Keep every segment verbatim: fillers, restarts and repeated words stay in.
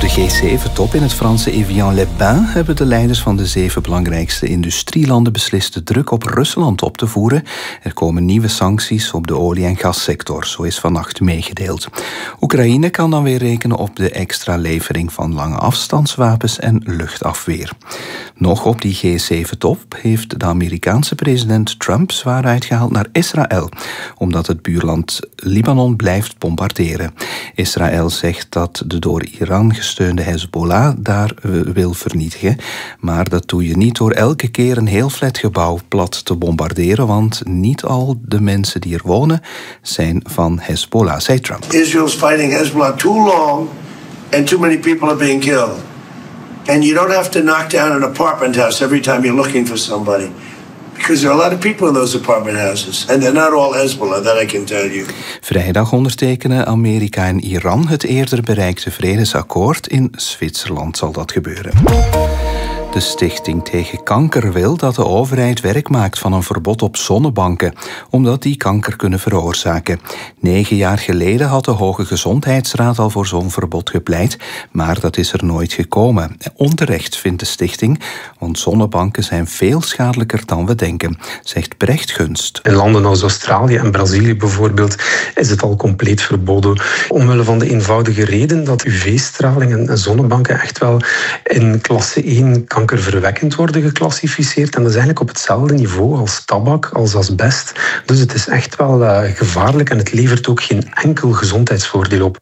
G zeven top in het Franse Évian-les-Bains hebben de leiders van de zeven belangrijkste industrielanden beslist de druk op Rusland op te voeren. Er komen nieuwe sancties op de olie- en gassector, zo is vannacht meegedeeld. Oekraïne kan dan weer rekenen op de extra levering van lange afstandswapens en luchtafweer. Nog op die G zeven top heeft de Amerikaanse president Trump zwaar uitgehaald naar Israël, omdat het buurland Libanon blijft bombarderen. Israël zegt dat de door Iran gesteunde Hezbollah daar wil vernietigen, maar dat doe je niet door elke keer een heel flatgebouw plat te bombarderen, want niet al de mensen die er wonen zijn van Hezbollah, zei Trump. Israel's fighting Hezbollah too long and too many people are being killed. And you don't have to knock down an apartment house every time you're looking for somebody. Because there are a lot of people in those apartment houses. And they're not all Hezbollah, that I can tell you. Vrijdag ondertekenen Amerika en Iran het eerder bereikte vredesakkoord. In Zwitserland zal dat gebeuren. De Stichting tegen Kanker wil dat de overheid werk maakt van een verbod op zonnebanken, omdat die kanker kunnen veroorzaken. Negen jaar geleden had de Hoge Gezondheidsraad al voor zo'n verbod gepleit, maar dat is er nooit gekomen. Onterecht vindt de stichting, want zonnebanken zijn veel schadelijker dan we denken, zegt Brecht Gunst. In landen als Australië en Brazilië bijvoorbeeld is het al compleet verboden. Omwille van de eenvoudige reden dat U V-straling en zonnebanken echt wel in klasse één kankerverwekkend worden geclassificeerd. En dat is eigenlijk op hetzelfde niveau als tabak, als asbest. Dus het is echt wel uh, gevaarlijk en het levert ook geen enkel gezondheidsvoordeel op.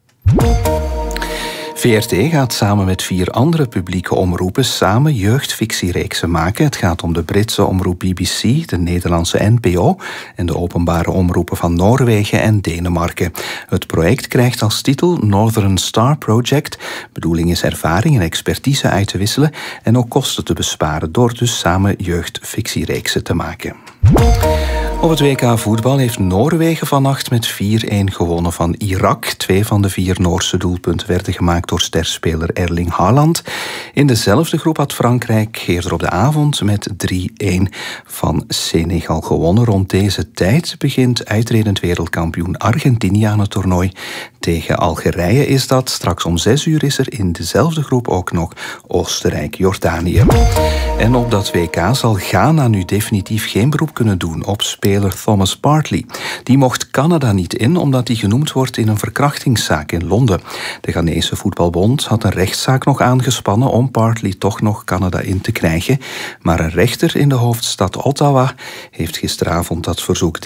V R T gaat samen met vier andere publieke omroepen samen jeugdfictiereeksen maken. Het gaat om de Britse omroep B B C, de Nederlandse N P O en de openbare omroepen van Noorwegen en Denemarken. Het project krijgt als titel Northern Star Project. Bedoeling is ervaring en expertise uit te wisselen en ook kosten te besparen door dus samen jeugdfictiereeksen te maken. Op het W K voetbal heeft Noorwegen vannacht met vier-een gewonnen van Irak. Twee van de vier Noorse doelpunten werden gemaakt door sterspeler Erling Haaland. In dezelfde groep had Frankrijk eerder op de avond met drie-een van Senegal gewonnen. Rond deze tijd begint uitredend wereldkampioen Argentinië aan het toernooi. Tegen Algerije is dat. Straks om zes uur is er in dezelfde groep ook nog Oostenrijk-Jordanië. En op dat W K zal Ghana nu definitief geen beroep kunnen doen op speler Thomas Partey. Die mocht Canada niet in, omdat hij genoemd wordt in een verkrachtingszaak in Londen. De Ghanese voetbalbond had een rechtszaak nog aangespannen om Partey toch nog Canada in te krijgen. Maar een rechter in de hoofdstad Ottawa heeft gisteravond dat verzoek